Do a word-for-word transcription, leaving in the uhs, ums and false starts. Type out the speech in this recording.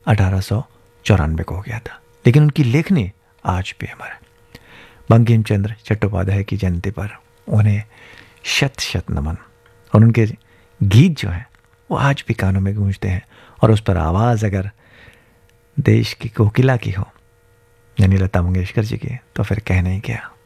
अठारह सौ चौरानवे को हो गया था, लेकिन उनकी लेखनी आज भी अमर है। बंकिम चंद्र चट्टोपाध्याय की जयंती पर उन्हें शत शत नमन। और उनके गीत जो हैं वो आज भी कानों में गूंजते हैं, और उस पर आवाज़ अगर देश की कोकिला की हो, यानी लता मंगेशकर जी की, तो फिर कहना ही क्या।